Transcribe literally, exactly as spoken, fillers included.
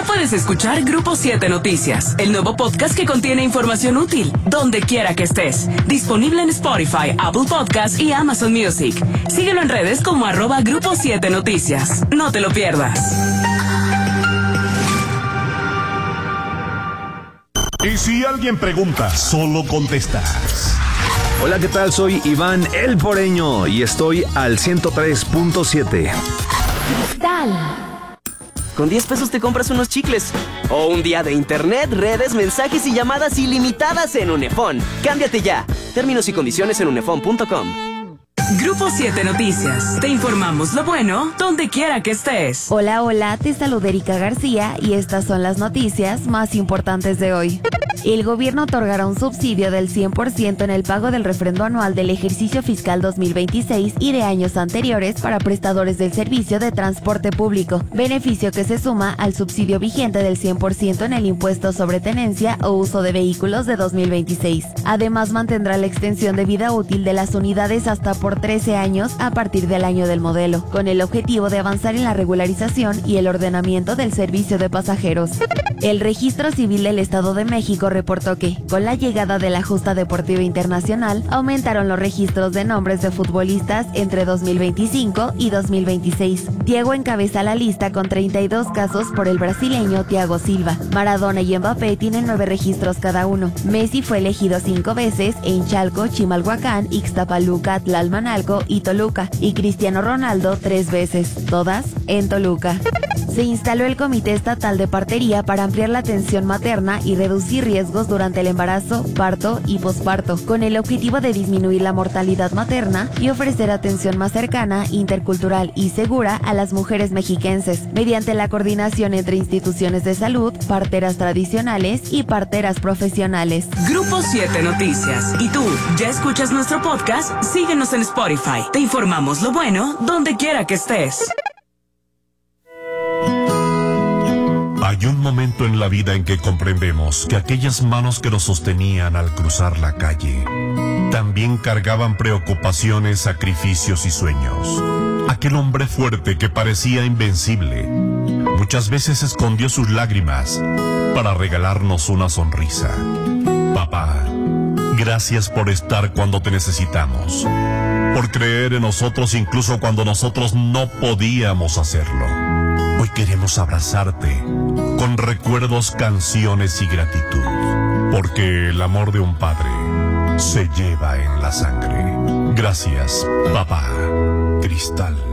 puedes escuchar Grupo siete Noticias, el nuevo podcast que contiene información útil, donde quiera que estés. Disponible en Spotify, Apple Podcasts y Amazon Music. Síguelo en redes como arroba Grupo siete Noticias. No te lo pierdas. Y si alguien pregunta, solo contestas. Hola, ¿qué tal? Soy Iván El Poreño y estoy al ciento tres punto siete. Tal. Con diez pesos te compras unos chicles. O un día de internet, redes, mensajes y llamadas ilimitadas en Unefón. Cámbiate ya. Términos y condiciones en unefón punto com. Grupo siete Noticias. Te informamos lo bueno, donde quiera que estés. Hola, hola, te saluda Erika García y estas son las noticias más importantes de hoy. El gobierno otorgará un subsidio del cien por ciento en el pago del refrendo anual del ejercicio fiscal dos mil veintiséis y de años anteriores para prestadores del servicio de transporte público, beneficio que se suma al subsidio vigente del cien por ciento en el impuesto sobre tenencia o uso de vehículos de dos mil veintiséis. Además, mantendrá la extensión de vida útil de las unidades hasta por trece años a partir del año del modelo, con el objetivo de avanzar en la regularización y el ordenamiento del servicio de pasajeros. El Registro Civil del Estado de México reportó que, con la llegada de la Justa Deportiva Internacional, aumentaron los registros de nombres de futbolistas entre dos mil veinticinco y dos mil veintiséis. Diego encabeza la lista con treinta y dos casos por el brasileño Thiago Silva. Maradona y Mbappé tienen nueve registros cada uno. Messi fue elegido cinco veces en Chalco, Chimalhuacán, Ixtapaluca, Tlalmanalco y Toluca, y Cristiano Ronaldo tres veces, todas en Toluca. Se instaló el Comité Estatal de Partería para ampliar la atención materna y reducir riesgos durante el embarazo, parto y posparto, con el objetivo de disminuir la mortalidad materna y ofrecer atención más cercana, intercultural y segura a las mujeres mexiquenses, mediante la coordinación entre instituciones de salud, parteras tradicionales y parteras profesionales. Grupo siete Noticias. ¿Y tú, ya escuchas nuestro podcast? Síguenos en Spotify. Te informamos lo bueno, donde quiera que estés. Hay un momento en la vida en que comprendemos que aquellas manos que nos sostenían al cruzar la calle también cargaban preocupaciones, sacrificios y sueños. Aquel hombre fuerte que parecía invencible muchas veces escondió sus lágrimas para regalarnos una sonrisa. Papá, gracias por estar cuando te necesitamos, por creer en nosotros incluso cuando nosotros no podíamos hacerlo. Hoy queremos abrazarte con recuerdos, canciones y gratitud, porque el amor de un padre se lleva en la sangre. Gracias, papá. Cristal.